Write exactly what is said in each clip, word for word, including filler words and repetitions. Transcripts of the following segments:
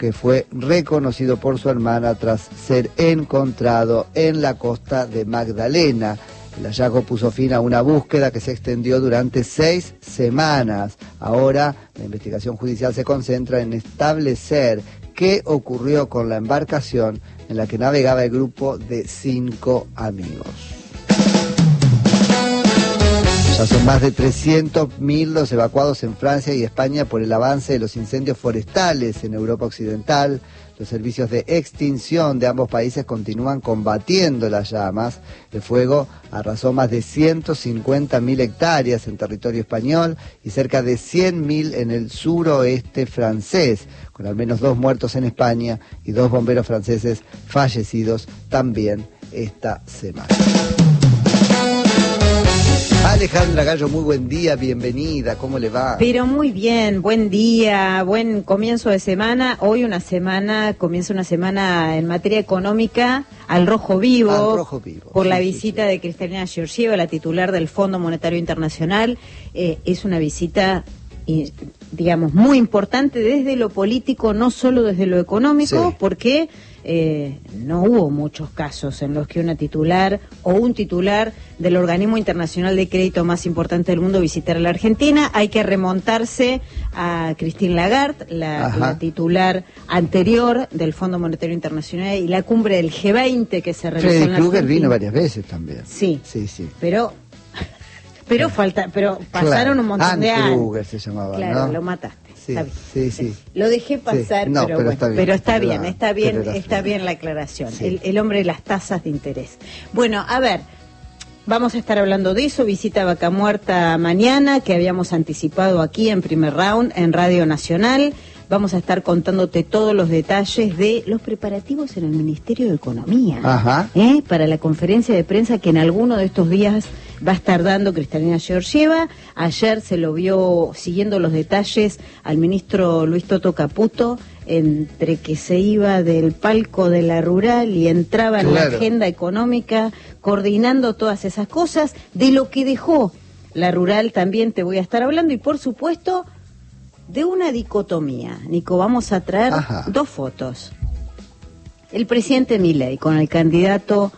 que fue reconocido por su hermana tras ser encontrado en la costa de Magdalena. El hallazgo puso fin a una búsqueda que se extendió durante seis semanas. Ahora la investigación judicial se concentra en establecer qué ocurrió con la embarcación en la que navegaba el grupo de cinco amigos. Ya son más de trescientos mil los evacuados en Francia y España por el avance de los incendios forestales en Europa Occidental. Los servicios de extinción de ambos países continúan combatiendo las llamas. El fuego arrasó más de ciento cincuenta mil hectáreas en territorio español y cerca de cien mil en el suroeste francés, con al menos dos muertos en España y dos bomberos franceses fallecidos también esta semana. Alejandra Gallo, muy buen día, bienvenida, ¿cómo le va? Pero muy bien, buen día, buen comienzo de semana. Hoy una semana, comienza una semana en materia económica al rojo vivo, al rojo vivo por sí, la sí, visita sí. de Cristalina Georgieva, la titular del Fondo Monetario Internacional. Eh, es una visita, eh, digamos, muy importante desde lo político, no solo desde lo económico, sí. porque eh, no hubo muchos casos en los que una titular o un titular del organismo internacional de crédito más importante del mundo visitara la Argentina. Hay que remontarse a Christine Lagarde, la, la titular anterior del Fondo Monetario Internacional y la cumbre del G veinte que se realizó Freddy en la Krueger Argentina. vino varias veces también. Sí, sí, sí. Pero, pero falta, pero pasaron claro. un montón Ann de años. Kruger se llamaba, claro, ¿no? lo mataste. Sí, está bien. sí, sí. Lo dejé pasar, sí. no, pero, pero, bueno, está bien, pero está pero bien, era, está bien, era está bien la aclaración. Sí. El, el hombre de las tasas de interés. Bueno, a ver, vamos a estar hablando de eso. Visita Vaca Muerta mañana, que habíamos anticipado aquí en Primer Round, en Radio Nacional. Vamos a estar contándote todos los detalles de los preparativos en el Ministerio de Economía. Ajá. ¿eh? Para la conferencia de prensa que en alguno de estos días va a estar dando Cristalina Georgieva. Ayer se lo vio siguiendo los detalles al ministro Luis Toto Caputo, entre que se iba del palco de la rural y entraba en claro. la agenda económica, coordinando todas esas cosas. De lo que dejó la rural también te voy a estar hablando, y por supuesto de una dicotomía. Nico, vamos a traer Ajá. dos fotos. El presidente Milei con el candidato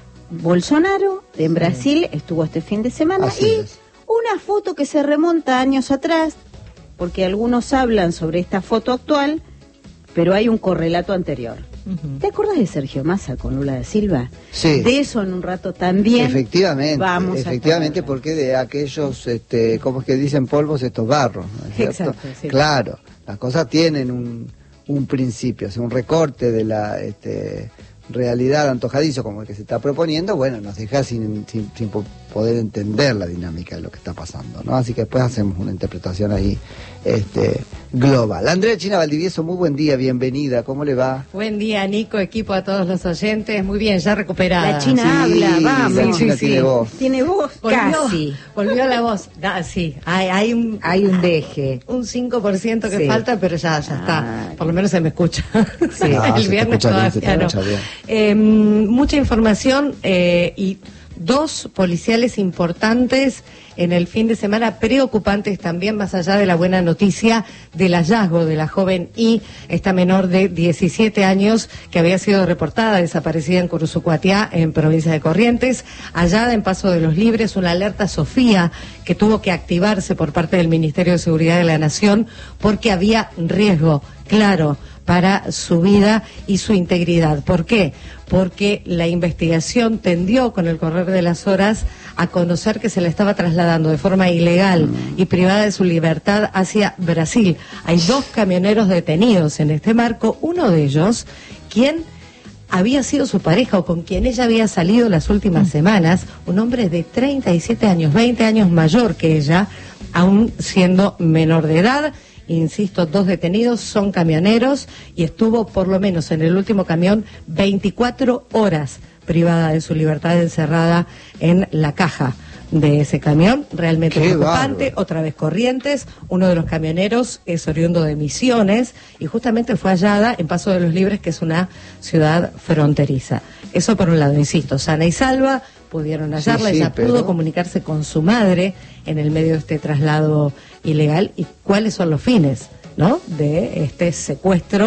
Bolsonaro en sí. Brasil, estuvo este fin de semana. Así y es. Una foto que se remonta años atrás, porque algunos hablan sobre esta foto actual, pero hay un correlato anterior. Uh-huh. ¿Te acuerdas de Sergio Massa con Lula da Silva? Sí. De eso en un rato también. Efectivamente, vamos efectivamente, a porque de aquellos, este, ¿cómo es que dicen polvos estos barros? ¿No es cierto? Exacto, sí. Claro, las cosas tienen un, un principio, o sea, un recorte de la este, realidad antojadizo como el que se está proponiendo, bueno, nos deja sin, sin, sin poder entender la dinámica de lo que está pasando, ¿no? Así que después hacemos una interpretación ahí este, global. Andrea China Valdivieso, muy buen día, bienvenida, ¿cómo le va? Buen día, Nico, equipo, a todos los oyentes, muy bien, ya recuperada. La China sí, habla, vamos. La China sí, tiene sí. voz. Tiene voz, volvió, casi. Volvió la voz, ah, sí, hay, hay un... Hay un deje. Un cinco por ciento que sí. falta, pero ya, ya ah, está, por lo menos se me escucha. Sí. Ah, el viernes todavía no. Eh, mucha información eh, y dos policiales importantes en el fin de semana, preocupantes también, más allá de la buena noticia del hallazgo de la joven I, esta menor de diecisiete años que había sido reportada desaparecida en Curuzucuatiá, en provincia de Corrientes, hallada en Paso de los Libres, una alerta Sofía que tuvo que activarse por parte del Ministerio de Seguridad de la Nación porque había riesgo, claro, para su vida y su integridad. ¿Por qué? Porque la investigación tendió con el correr de las horas a conocer que se la estaba trasladando de forma ilegal y privada de su libertad hacia Brasil. Hay dos camioneros detenidos en este marco, uno de ellos, quien había sido su pareja o con quien ella había salido las últimas semanas, un hombre de treinta y siete años, veinte años mayor que ella, aún siendo menor de edad. Insisto, dos detenidos, son camioneros y estuvo por lo menos en el último camión veinticuatro horas privada de su libertad, encerrada en la caja de ese camión. Realmente Qué preocupante. bárbaro. Otra vez Corrientes, uno de los camioneros es oriundo de Misiones y justamente fue hallada en Paso de los Libres, que es una ciudad fronteriza. Eso por un lado, insisto, sana y salva, pudieron hallarla, sí, sí, ella pero... pudo comunicarse con su madre en el medio de este traslado ilegal. ¿Y cuáles son los fines, no, de este secuestro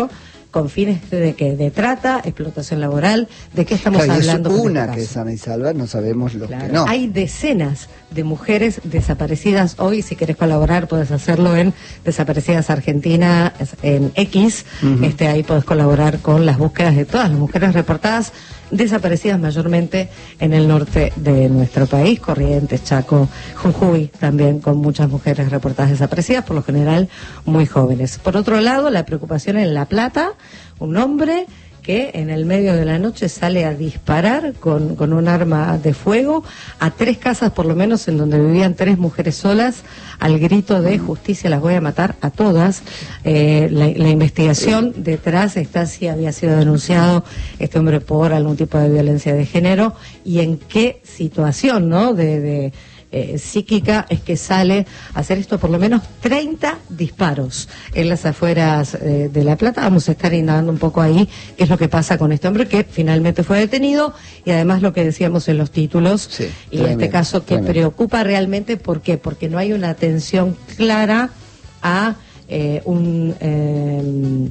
con fines de que de trata, explotación laboral, ¿de qué estamos claro, hablando? Es con una este que es sana y salva, no sabemos lo claro. que no. Hay decenas de mujeres desaparecidas hoy. Si querés colaborar, puedes hacerlo en Desaparecidas Argentina, en X. Uh-huh. este, ahí podés colaborar con las búsquedas de todas las mujeres reportadas desaparecidas mayormente en el norte de nuestro país, Corrientes, Chaco, Jujuy, también con muchas mujeres reportadas desaparecidas, por lo general muy jóvenes. Por otro lado, la preocupación en La Plata, un hombre que en el medio de la noche sale a disparar con, con un arma de fuego a tres casas, por lo menos, en donde vivían tres mujeres solas, al grito de justicia, las voy a matar a todas. Eh, la, la investigación detrás está si había sido denunciado este hombre por algún tipo de violencia de género y en qué situación, ¿no?, de... de Eh, psíquica es que sale a hacer esto, por lo menos treinta disparos en las afueras eh, de La Plata. Vamos a estar indagando un poco ahí qué es lo que pasa con este hombre que finalmente fue detenido y además lo que decíamos en los títulos, sí, y en este caso que tremendo. Preocupa realmente. ¿Por qué? Porque no hay una atención clara a eh, un... Eh,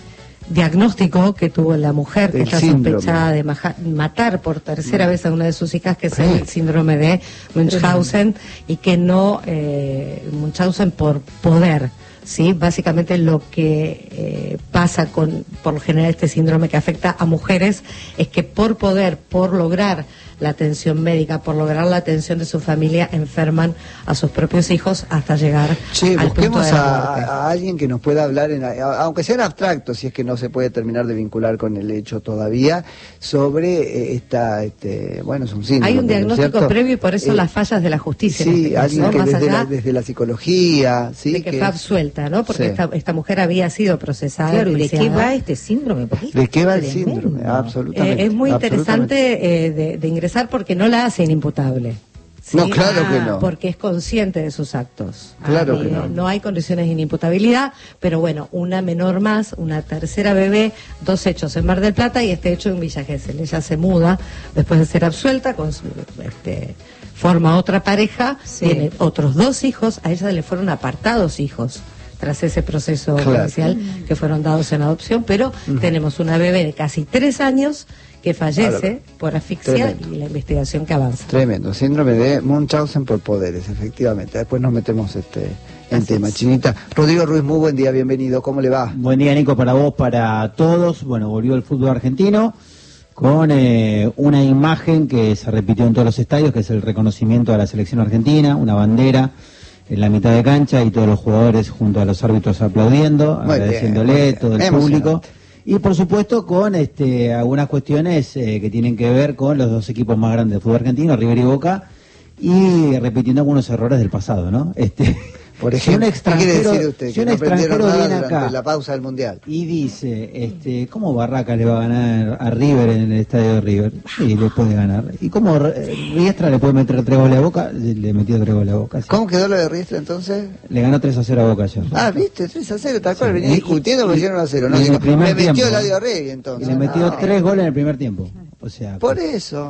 diagnóstico que tuvo la mujer que el está síndrome. sospechada de maja, matar por tercera mm. vez a una de sus hijas, que es el síndrome de Munchausen, y que no eh, Munchausen por poder, sí, básicamente lo que eh, pasa con, por lo general, este síndrome que afecta a mujeres es que por poder, por lograr la atención médica, por lograr la atención de su familia, enferman a sus propios hijos hasta llegar che, al punto de la muerte. A, a alguien que nos pueda hablar, en, a, aunque sea en abstracto, si es que no se puede terminar de vincular con el hecho todavía, sobre eh, esta, este, bueno, es un síndrome. Hay un diagnóstico ¿cierto? previo y por eso eh, las fallas de la justicia. Sí, en este caso, alguien ¿no? que Más desde, allá la, desde la psicología, sí, de que, que fue absuelta, ¿no? Porque sí. esta, esta mujer había sido procesada. Claro, ¿de qué va este síndrome? ¿De qué va el síndrome? Absolutamente. Eh, es muy absolutamente. interesante eh, de, de ingresar porque no la hace inimputable. ¿Sí? No, claro ah, que no. Porque es consciente de sus actos. Claro ah, que eh, no. No hay condiciones de inimputabilidad, pero bueno, una menor más, una tercera bebé, dos hechos en Mar del Plata y este hecho en Villa Gesell. Ella se muda después de ser absuelta, con su, este, forma otra pareja, sí. Tiene otros dos hijos, a ella le fueron apartados hijos tras ese proceso claro. judicial que fueron dados en adopción, pero uh-huh. tenemos una bebé de casi tres años que fallece claro. por asfixia. Tremendo. Y la investigación que avanza. Tremendo, síndrome de Munchausen por poderes, efectivamente. Después nos metemos este en Así tema. Es. Chinita. Rodrigo Ruiz, muy buen día, bienvenido, ¿cómo le va? Buen día, Nico, para vos, para todos. Bueno, volvió el fútbol argentino con eh, una imagen que se repitió en todos los estadios, que es el reconocimiento a la selección argentina, una bandera en la mitad de cancha y todos los jugadores junto a los árbitros aplaudiendo, muy agradeciéndole, bien, bien. todo el público. Y por supuesto con este algunas cuestiones eh, que tienen que ver con los dos equipos más grandes del fútbol argentino, River y Boca, y repitiendo algunos errores del pasado, ¿no? Este Por ejemplo, si un extranjero, ¿qué quiere decir usted? Si que un no extranjero viene acá la pausa del Mundial y dice, este, ¿cómo Barracas le va a ganar a River en el estadio de River? Sí, le puede ganar. ¿Y cómo Riestra le puede meter tres goles a Boca? Le metió tres goles a Boca. Sí. ¿Cómo quedó lo de Riestra entonces? Le ganó tres a cero a Boca ayer. Ah, viste, tres a cero, tal cual. Sí. Venía discutiendo, me hicieron a cero. No, digo, me metió el Eladio Rey entonces. Le metió no. tres goles en el primer tiempo. O sea, por pues, eso.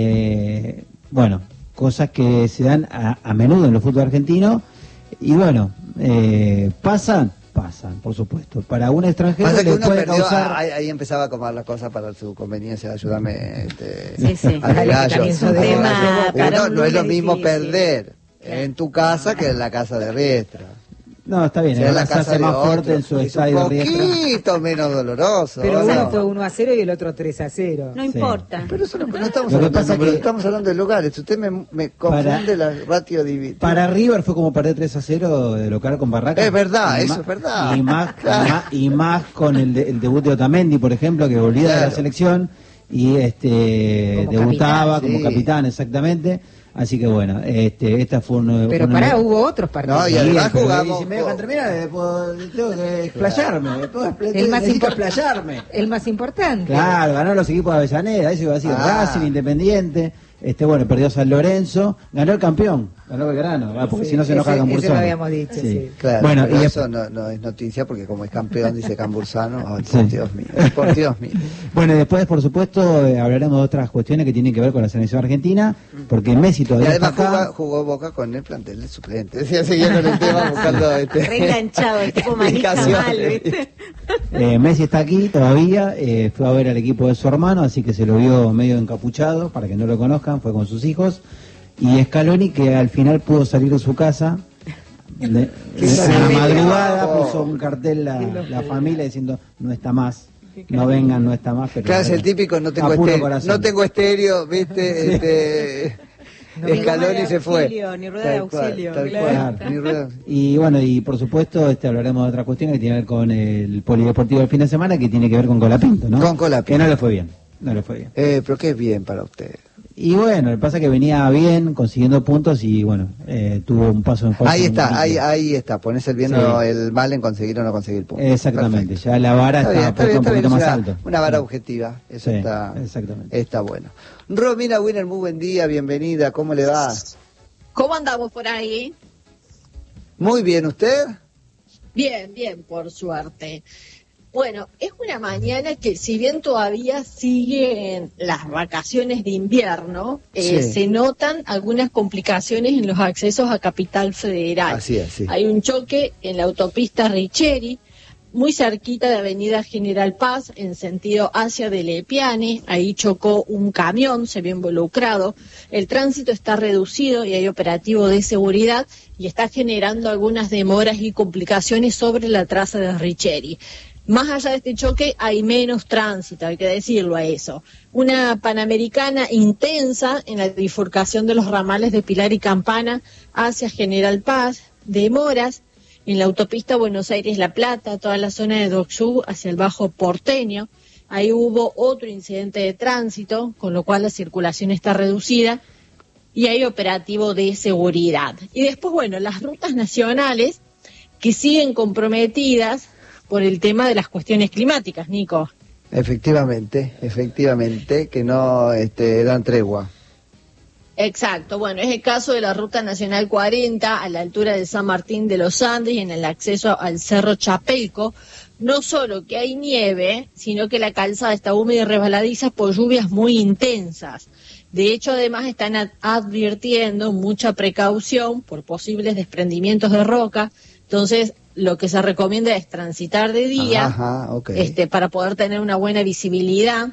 Eh, bueno, cosas que se dan a, a menudo en el fútbol argentino. Y bueno, eh, pasan, pasan, por supuesto. Para un extranjero pasa que le uno puede perdió, causar... ahí, ahí empezaba a acomodar las cosas para su conveniencia. Ayúdame, este, sí, sí. a gallo. No, no es lo mismo perder en tu casa que en la casa de Riestra. No, está bien, la casa se hace más fuerte en su estadio de Riestra. Un poquito menos doloroso. Pero uno fue uno a cero y el otro tres a cero. No sí. importa. Pero eso no, no estamos, hablando, pasa no, que estamos hablando de lugares. Usted me, me confunde para, la ratio dividida. Para River fue como perder tres a cero de local con Barracas. Es verdad, y eso más, es verdad. Y más, claro. y más, y más con el, de, el debut de Otamendi, por ejemplo, que volvía claro. de la selección y este como debutaba capitán, como sí. capitán, exactamente. Así que bueno, este, esta fue una... Pero una... pará, hubo otros partidos. No, y además jugamos... Si me dejan terminar, tengo que explayarme, tengo el más necesito import... explayarme. El más importante. Claro, ganó los equipos de Avellaneda, eso iba a decir, ah. Racing, Independiente, Este, bueno, perdió San Lorenzo, ganó el campeón, ganó Belgrano, ¿verdad? Porque sí, si no se enoja Cambursano. Eso lo habíamos dicho, sí. sí. Claro, bueno, pero y eso no, no es noticia porque como es campeón, dice Cambursano, oh, sí. por Dios mío, por Dios mío. Bueno, y después, por supuesto, eh, hablaremos de otras cuestiones que tienen que ver con la selección argentina, porque Messi todavía y además está acá. Jugó, jugó Boca con el plantel de suplente. Decía, seguía con el tema buscando este, reenganchado, el tipo maneja mal, ¿viste? Eh, Messi está aquí todavía, eh, fue a ver al equipo de su hermano, así que se lo vio medio encapuchado, para que no lo conozcan, fue con sus hijos. Y Scaloni, que al final pudo salir de su casa, de, de, de la madrugada puso un cartel la, la familia diciendo no está más, no vengan, no está más. Pero claro, es el típico, no tengo estéreo, no tengo estéreo, ¿viste? Este, no, Scaloni se fue. Ni rueda de auxilio. Tal Claro. cual, ni rueda. Y bueno, y por supuesto este hablaremos de otra cuestión que tiene que ver con el polideportivo del fin de semana, que tiene que ver con Colapinto, ¿no? Con Colapinto. Que no le fue bien, no le fue bien. Eh, pero que es bien para usted. Y bueno, lo que pasa es que venía bien, consiguiendo puntos y bueno, eh, tuvo un paso en falso. Ahí está, ahí, ahí está, pones el bien Sí. o el mal en conseguir o no conseguir puntos. Exactamente, Perfecto. ya la vara Está está, bien, está bien, un está bien, poquito es más una, alto. una vara Sí. objetiva, eso Sí, está, exactamente. está bueno. Romina Winner, muy buen día, bienvenida, ¿cómo le va? ¿Cómo andamos por ahí? Muy bien, ¿usted? Bien, bien, por suerte. Bueno, es una mañana que si bien todavía siguen las vacaciones de invierno, eh, Sí. se notan algunas complicaciones en los accesos a Capital Federal. Así es, sí. Hay un choque en la autopista Richeri, muy cerquita de Avenida General Paz, en sentido hacia de Lepiane. Ahí chocó un camión, se vio involucrado. El tránsito está reducido y hay operativo de seguridad y está generando algunas demoras y complicaciones sobre la traza de Richeri. Más allá de este choque hay menos tránsito, hay que decirlo a eso. Una Panamericana intensa en la bifurcación de los ramales de Pilar y Campana hacia General Paz, demoras en la autopista Buenos Aires-La Plata, toda la zona de Docsú hacia el Bajo Porteño. Ahí hubo otro incidente de tránsito, con lo cual la circulación está reducida y hay operativo de seguridad. Y después, bueno, las rutas nacionales que siguen comprometidas por el tema de las cuestiones climáticas, Nico. Efectivamente, efectivamente, que no este, dan tregua. Exacto, bueno, es el caso de la Ruta Nacional cuarenta a la altura de San Martín de los Andes y en el acceso al Cerro Chapelco. No solo que hay nieve, sino que la calzada está húmeda y resbaladiza por lluvias muy intensas. De hecho, además están ad- advirtiendo mucha precaución por posibles desprendimientos de roca. Entonces, lo que se recomienda es transitar de día, Ajá, okay. este, para poder tener una buena visibilidad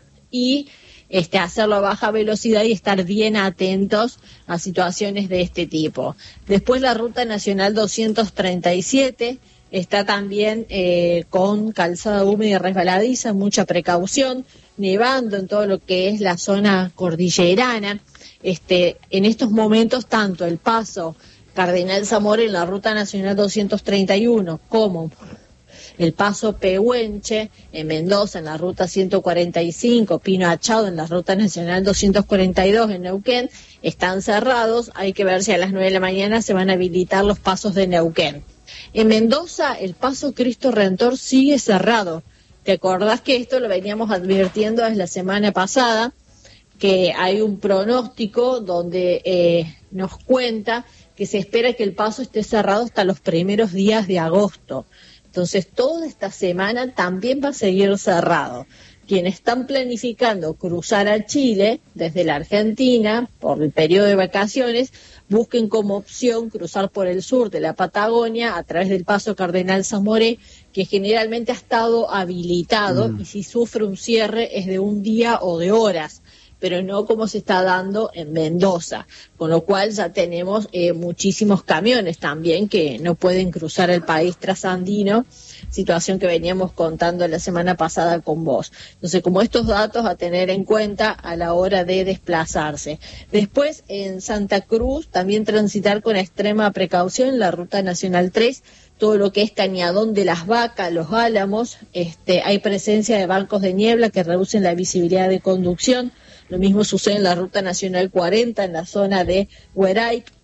y este, hacerlo a baja velocidad y estar bien atentos a situaciones de este tipo. Después la Ruta Nacional doscientos treinta y siete está también eh, con calzada húmeda y resbaladiza, mucha precaución, nevando en todo lo que es la zona cordillerana. Este, en estos momentos, tanto el paso Cardenal Zamora en la Ruta Nacional doscientos treinta y uno como el paso Pehuenche en Mendoza en la Ruta ciento cuarenta y cinco, Pino Achado en la Ruta Nacional doscientos cuarenta y dos en Neuquén, están cerrados. Hay que ver si a las nueve de la mañana se van a habilitar los pasos de Neuquén. En Mendoza el paso Cristo Redentor sigue cerrado. ¿Te acordás que esto lo veníamos advirtiendo desde la semana pasada? Que hay un pronóstico donde eh, nos cuenta que se espera que el paso esté cerrado hasta los primeros días de agosto. Entonces, toda esta semana también va a seguir cerrado. Quienes están planificando cruzar a Chile desde la Argentina por el periodo de vacaciones, busquen como opción cruzar por el sur de la Patagonia a través del paso Cardenal Zamoré, que generalmente ha estado habilitado mm. y si sufre un cierre es de un día o de horas, pero no como se está dando en Mendoza, con lo cual ya tenemos eh, muchísimos camiones también que no pueden cruzar el país trasandino, situación que veníamos contando la semana pasada con vos. Entonces, como estos datos a tener en cuenta a la hora de desplazarse. Después, en Santa Cruz, también transitar con extrema precaución la Ruta Nacional tres, todo lo que es Cañadón de las Vacas, Los Álamos, este, hay presencia de bancos de niebla que reducen la visibilidad de conducción. Lo mismo sucede en la Ruta Nacional cuarenta, en la zona de Hueray,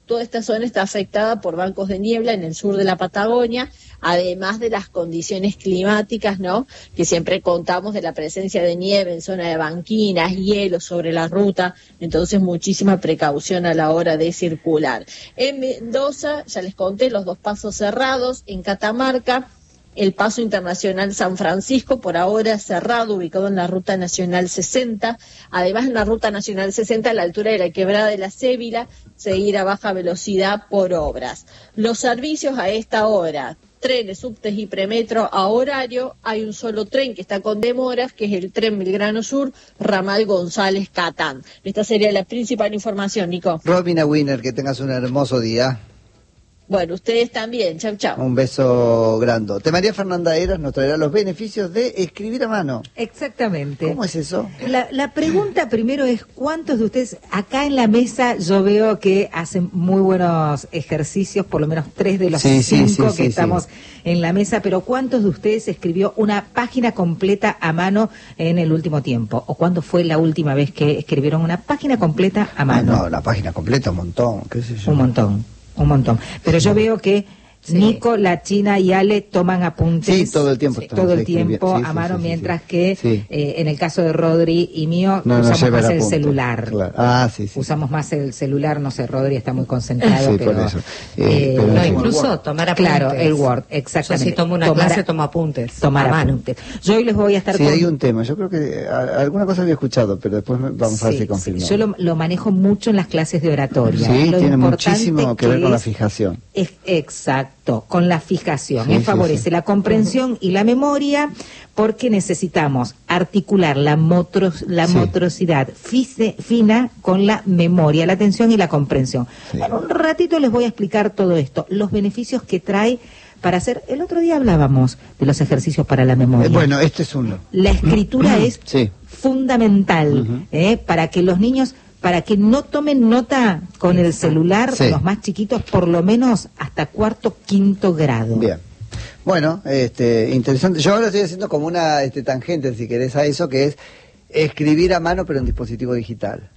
Toda esta zona está afectada por bancos de niebla en el sur de la Patagonia, además de las condiciones climáticas, ¿no? Que siempre contamos de la presencia de nieve en zona de banquinas, hielo sobre la ruta, entonces muchísima precaución a la hora de circular. En Mendoza, ya les conté, los dos pasos cerrados. En Catamarca, el paso internacional San Francisco, por ahora cerrado, ubicado en la Ruta Nacional sesenta. Además, en la Ruta Nacional sesenta, a la altura de la Quebrada de la Cébila, seguir a baja velocidad por obras. Los servicios a esta hora: trenes, subtes y premetro a horario. Hay un solo tren que está con demoras, que es el tren Belgrano Sur, ramal González Catán. Esta sería la principal información, Nico. Romina Winner, que tengas un hermoso día. Bueno, ustedes también. Chau, chau. Un beso grandote. María Fernanda Eras nos traerá los beneficios de escribir a mano. Exactamente. ¿Cómo es eso? La, la pregunta primero es, ¿cuántos de ustedes, acá en la mesa yo veo que hacen muy buenos ejercicios, por lo menos tres de los sí, cinco sí, sí, que sí, estamos sí. en la mesa, pero ¿cuántos de ustedes escribió una página completa a mano en el último tiempo? ¿O cuándo fue la última vez que escribieron una página completa a mano? Ah, no, la página completa, un montón, qué sé yo. Un montón. Un montón. Pero yo veo que sí. Nico, la China y Ale toman apuntes. Sí, todo el tiempo. Sí, todo el tiempo sí, a sí, mano, sí, sí, mientras sí. que sí. Eh, en el caso de Rodri y mío no, usamos no más el apunte. celular. Claro. Ah, sí, sí. Usamos más el celular, no sé, Rodri está muy concentrado. Sí, pero, por eso. Eh, Eh, pero no, sí. incluso tomar apuntes. Claro, el Word, exactamente. Yo si tomo una tomar, clase, tomo apuntes. Tomar a mano. apuntes. Yo hoy les voy a estar Sí, con... hay un tema. Yo creo que a, alguna cosa había escuchado, pero después me, vamos sí, a ver si confirmamos. Sí, yo lo, lo manejo mucho en las clases de oratoria. Sí, lo tiene importante muchísimo que, que ver con es, la fijación. Es, exacto, con la fijación. Sí, Él sí, favorece sí. la comprensión y la memoria, porque necesitamos articular la, motros, la Sí. motricidad fise, fina con la memoria, la atención y la comprensión. Sí. En un ratito les voy a explicar todo esto, los beneficios que trae para hacer. El otro día hablábamos de los ejercicios para la memoria. Eh, bueno, este es uno. La escritura es Sí. fundamental Uh-huh. eh, para que los niños, para que no tomen nota con el celular, Sí. los más chiquitos, por lo menos hasta cuarto, quinto grado. Bien. Bueno, este, interesante. Yo ahora estoy haciendo como una este, tangente, si querés, a eso, que es escribir a mano, pero en dispositivo digital.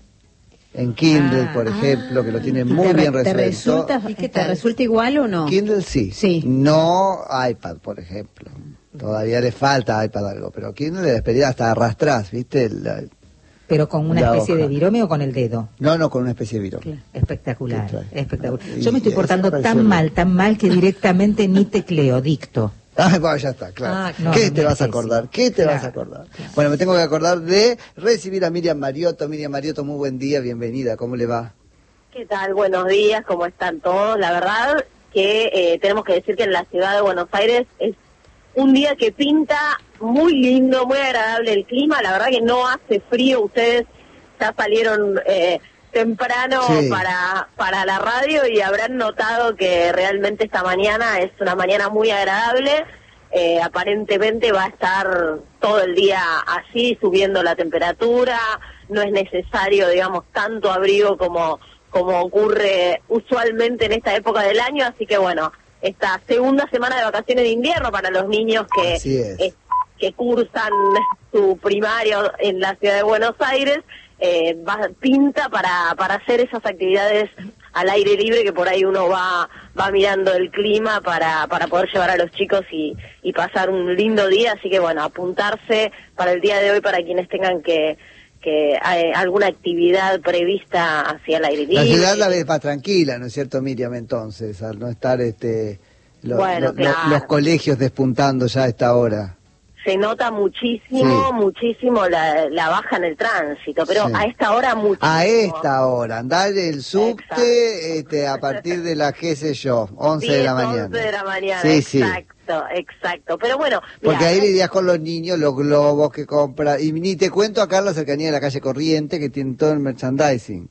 En Kindle, Ah, por ejemplo, que lo tiene ¿Y muy te re- bien ¿Te resuelto. resulta, ¿Y qué te tal? resulta igual o no? Kindle sí. Sí. No iPad, por ejemplo. Todavía le falta iPad algo, pero Kindle de experiencia hasta arrastrás, ¿viste? La- Pero con una La especie hoja. de virome o con el dedo. no, no, con una especie de virome. Claro. Espectacular, ¿Qué trae? espectacular. Y Yo me estoy eso portando me pareció tan bien. mal, tan mal que directamente ni tecleo, dicto. Ah, bueno, ya está, claro. Ah, no, ¿Qué no, te no, vas a sí, acordar? sí. ¿Qué te Claro, vas a acordar? Bueno, me tengo que acordar de recibir a Miriam Mariotto. Miriam Mariotto, muy buen día, bienvenida. ¿Cómo le va? ¿Qué tal? Buenos días, ¿cómo están todos? La verdad que eh, tenemos que decir que en la ciudad de Buenos Aires es un día que pinta muy lindo, muy agradable el clima. La verdad que no hace frío. Ustedes ya salieron eh, temprano Sí. para, para la radio y habrán notado que realmente esta mañana es una mañana muy agradable. Eh, aparentemente va a estar todo el día así, subiendo la temperatura. No es necesario, digamos, tanto abrigo como como ocurre usualmente en esta época del año, así que bueno, esta segunda semana de vacaciones de invierno para los niños que Así es. eh, que cursan su primario en la ciudad de Buenos Aires, eh, va, pinta para para hacer esas actividades al aire libre, que por ahí uno va va mirando el clima para para poder llevar a los chicos y, y pasar un lindo día, así que bueno, apuntarse para el día de hoy para quienes tengan que que hay alguna actividad prevista hacia el aire libre. La ciudad la ves más tranquila, ¿no es cierto, Miriam, entonces? Al no estar este lo- Bueno, lo- claro. los colegios despuntando ya a esta hora. Se nota muchísimo, Sí. muchísimo la, la baja en el tránsito, pero Sí. a esta hora muchísimo. A esta hora, andar el subte Exacto. este, a partir de las, qué sé yo, once de diez, la mañana. once de la mañana, Sí, sí. exacto, exacto. Pero bueno, Porque mirá, ahí lidias con los niños, los globos que compra. Y ni te cuento acá en la cercanía de la calle Corriente, que tienen todo el merchandising.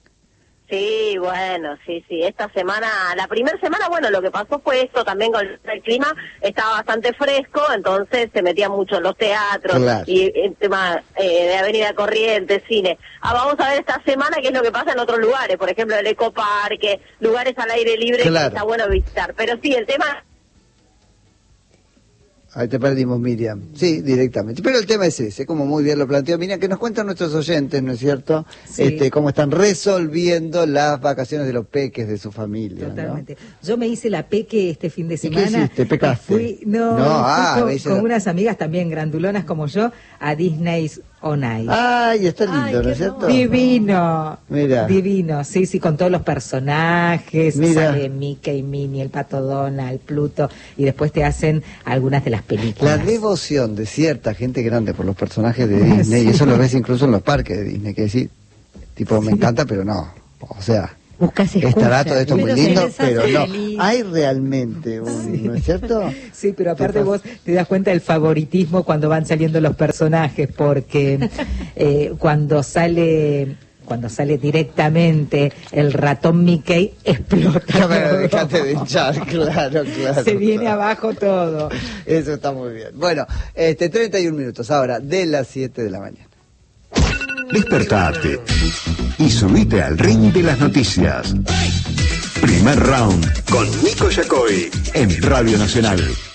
sí, bueno, sí, sí. Esta semana, la primera semana, bueno, lo que pasó fue esto también con el clima, estaba bastante fresco, entonces se metían mucho en los teatros Claro. y el tema eh, de Avenida Corrientes, cine. Ah, vamos a ver esta semana qué es lo que pasa en otros lugares, por ejemplo, el Ecoparque, lugares al aire libre Claro. que está bueno visitar. Pero sí, el tema... Ahí te perdimos, Miriam. Sí, directamente. Pero el tema es ese, como muy bien lo planteó Miriam, que nos cuentan nuestros oyentes, ¿no es cierto? Sí. Este, cómo están resolviendo las vacaciones de los peques de su familia. Totalmente. ¿No? Yo me hice la peque este fin de semana. ¿Y qué hiciste? ¿Pecaste? Fui, no, no fui ah, con, con la... unas amigas también grandulonas como yo a Disney's On Ice. Ay, está lindo, Ay, ¿no es cierto? Divino. Mira. Divino, sí, sí, con todos los personajes. Mira. Sale Mickey, Minnie, el Pato Donald, Pluto, y después te hacen algunas de las películas. La devoción de cierta gente grande por los personajes de Disney, sí. Y eso lo ves incluso en los parques de Disney, que decir, tipo, me encanta, pero no. O sea, estará todo esto muy lindo, pero no. Hay realmente un, sí. ¿no es cierto? Sí, pero aparte vos te das cuenta del favoritismo cuando van saliendo los personajes, porque eh, cuando sale... cuando sale directamente el ratón Mickey, explota. Pero dejate de hinchar, claro, claro. Se viene abajo todo. Eso está muy bien. Bueno, este treinta y un minutos ahora, de las siete de la mañana. Despertate y subite al ring de las noticias. Primer round con Nico Yacoy en Radio Nacional.